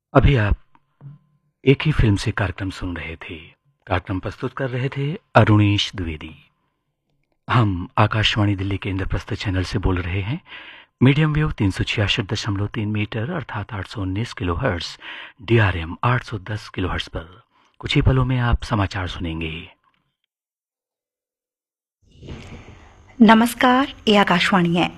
अभी आप एक ही फिल्म से कार्यक्रम सुन रहे थे। कार्यक्रम प्रस्तुत कर रहे थे अरुणेश द्विवेदी। हम आकाशवाणी दिल्ली के इंद्रप्रस्थ चैनल से बोल रहे हैं। मीडियम वेव 366.3 मीटर अर्थात 819 किलोहर्ट्ज, DRM 810 किलोहर्ट्ज पर कुछ ही पलों में आप समाचार सुनेंगे। नमस्कार, ये आकाशवाणी है।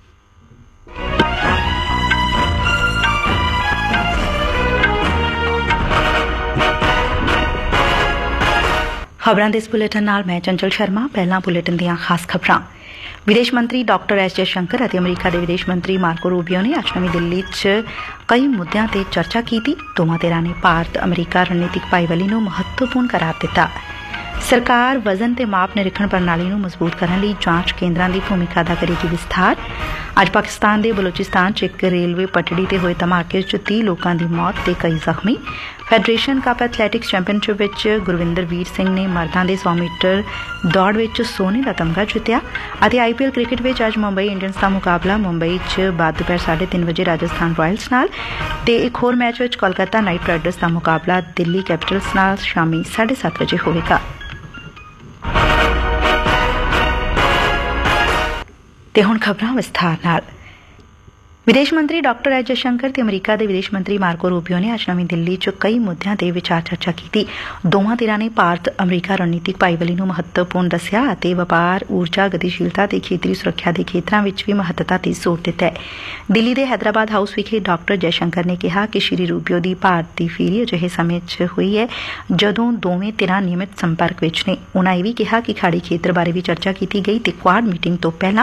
खबरां दे इस बुलेटिन नाल मैं चंचल शर्मा। पहला बुलेटिन दीआं खास खबरां। विदेश मंत्री डॉक्टर एस जयशंकर ਅਤੇ ਅਮਰੀਕਾ ਦੇ ਵਿਦੇਸ਼ ਮੰਤਰੀ ਮਾਰਕੋ ਰੂਬੀਓ ਨੇ ਅੱਜ ਨਵੀਂ ਦਿੱਲੀ 'ਚ ਕਈ ਮੁੱਦਿਆਂ ਤੇ ਚਰਚਾ ਕੀਤੀ। ਦੋਵਾਂ ਧਿਰਾਂ ਨੇ ਭਾਰਤ ਅਮਰੀਕਾ ਰਣਨੀਤਿਕ ਭਾਈਵਾਲੀ ਨੂੰ ਮਹੱਤਵਪੂਰਨ ਕਰਾਰ ਦਿੱਤਾ। ਸਰਕਾਰ ਵਜ਼ਨ ਤੇ ਮਾਪ ਨਿਰੀਖਣ ਪ੍ਰਣਾਲੀ ਨੂੰ ਮਜ਼ਬੂਤ ਕਰਨ ਲਈ ਜਾਂਚ ਕੇਂਦਰਾਂ ਦੀ ਭੂਮਿਕਾ ਅਦਾ ਕਰੇਗੀ ਵਿਸਥਾਰ। ਅੱਜ ਪਾਕਿਸਤਾਨ ਦੇ ਬਲੋਚਿਸਤਾਨ 'ਚ ਇੱਕ ਰੇਲਵੇ ਪਟੜੀ ਤੇ ਹੋਏ ਧਮਾਕੇ 'ਚ 30 ਲੋਕਾਂ ਦੀ ਮੌਤ ਤੇ ਕਈ ਜ਼ਖਮੀ। ਫੈਡਰੇਸ਼ਨ ਕੱਪ ਐਥਲੈਟਿਕਸ ਚੈਂਪੀਅਨਸ਼ਿਪ ਵਿੱਚ ਗੁਰਵਿੰਦਰ ਵੀਰ ਸਿੰਘ ਨੇ ਮਰਦਾਂ ਦੇ 100 ਮੀਟਰ ਦੌੜ ਵਿੱਚ ਸੋਨੇ ਦਾ ਤਮਗਾ ਜਿੱਤਿਆ। ਅਤੇ IPL ਕ੍ਰਿਕਟ ਵਿੱਚ ਅੱਜ ਮੁੰਬਈ ਇੰਡੀਅਨਸ ਦਾ ਮੁਕਾਬਲਾ ਮੁੰਬਈ 'ਚ ਬਾਅਦ ਦੁਪਹਿਰ 3:30 ਵਜੇ ਰਾਜਸਥਾਨ ਰਾਇਲਸ ਨਾਲ ਤੇ ਇੱਕ ਹੋਰ ਮੈਚ ਵਿੱਚ ਕੋਲਕਾਤਾ ਨਾਈਟ ਰਾਈਡਰਸ ਦਾ ਮੁਕਾਬਲਾ ਦਿੱਲੀ ਕੈਪੀਟਲਸ ਨਾਲ ਸ਼ਾਮੀ 7:30 ਵਜੇ ਹੋਵੇਗਾ। ਤੇ ਹੁਣ ਖਬਰਾਂ ਵਿਸਥਾਰ ਨਾਲ। ਵਿਦੇਸ਼ ਮੰਤਰੀ ਡਾਕਟਰ ਐਸ ਜਯਸ਼ੰਕਰ ਤੇ ਅਮਰੀਕਾ ਦੇ ਵਿਦੇਸ਼ ਮੰਤਰੀ ਮਾਰਕੋ ਰੂਬੀਓ ਨੇ ਅੱਜ ਨਵੀਂ ਦਿੱਲੀ 'ਚ ਕਈ ਮੁੱਦਿਆਂ ਤੇ ਵਿਚਾਰ ਚਰਚਾ ਕੀਤੀ। ਦੋਵਾਂ ਧਿਰਾਂ ਨੇ ਭਾਰਤ ਅਮਰੀਕਾ ਰਣਨੀਤਿਕ ਭਾਈਵਾਲੀ ਨੂੰ ਮਹੱਤਵਪੂਰਨ ਦੱਸਿਆ ਅਤੇ ਵਪਾਰ, ਊਰਜਾ, ਗਤੀਸ਼ੀਲਤਾ ਤੇ ਖੇਤਰੀ ਸੁਰੱਖਿਆ ਦੇ ਖੇਤਰਾਂ ਵਿੱਚ ਵੀ ਮਹੱਤਤਾ ਤੇ ਜ਼ੋਰ ਦਿੱਤਾ ਹੈ। ਦਿੱਲੀ ਦੇ ਹੈਦਰਾਬਾਦ ਹਾਊਸ ਵਿਖੇ ਡਾਕਟਰ ਜਯਸ਼ੰਕਰ ਨੇ ਕਿਹਾ ਕਿ ਸ਼੍ਰੀ ਰੂਬੀਓ ਦੀ ਭਾਰਤ ਦੀ ਫੇਰੀ ਅਜਿਹੇ ਸਮੇਂ 'ਚ ਹੋਈ ਹੈ ਜਦੋਂ ਦੋਵੇਂ ਧਿਰਾਂ ਨਿਯਮਿਤ ਸੰਪਰਕ ਵਿੱਚ ਨੇ। ਉਨ੍ਹਾਂ ਇਹ ਵੀ ਕਿਹਾ ਕਿ ਖਾੜੀ ਖੇਤਰ ਬਾਰੇ ਵੀ ਚਰਚਾ ਕੀਤੀ ਗਈ ਤੇ ਕੁਆਡ ਮੀਟਿੰਗ ਤੋਂ ਪਹਿਲਾਂ